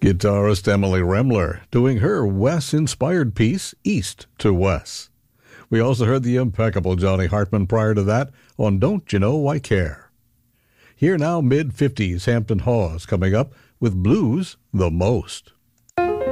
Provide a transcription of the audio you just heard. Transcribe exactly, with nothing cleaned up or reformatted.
Guitarist Emily Remler doing her Wes-inspired piece, East to Wes. We also heard the impeccable Johnny Hartman prior to that on Don't You Know I Care. Here now, mid-fifties Hampton Hawes coming up with Blues the Most.